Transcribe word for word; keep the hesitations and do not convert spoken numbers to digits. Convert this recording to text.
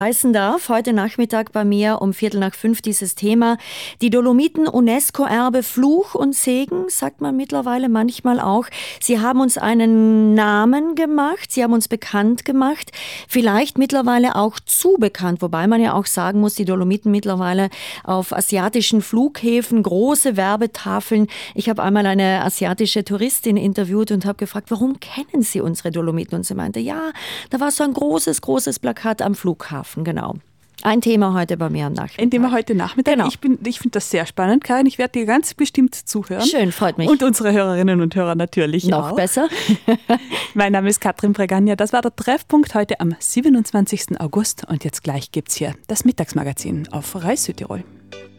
heißen darf. Heute Nachmittag bei mir um Viertel nach fünf dieses Thema. Die Dolomiten, UNESCO-Erbe, Fluch und Segen, sagt man mittlerweile manchmal auch. Sie haben uns einen Namen gemacht, sie haben uns bekannt gemacht, vielleicht mittlerweile auch zu bekannt, wobei man ja auch sagen muss, die Dolomiten mittlerweile auf asiatischen Flughäfen, große Werbetafeln. Ich habe einmal eine asiatische Touristin interviewt und habe gefragt, warum kennen Sie unsere Dolomiten? Und sie meinte, ja, da war so ein großes, großes Plakat am Flughafen. Genau. Ein Thema heute bei mir am Nachmittag. Ein Thema heute Nachmittag. Genau. Ich, bin, ich finde das sehr spannend, Karin. Ich werde dir ganz bestimmt zuhören. Schön, freut mich. Und unsere Hörerinnen und Hörer natürlich Noch auch. besser. Mein Name ist Katrin Bregagna. Das war der Treffpunkt heute am siebenundzwanzigsten August. Und jetzt gleich gibt es hier das Mittagsmagazin auf Rai Südtirol.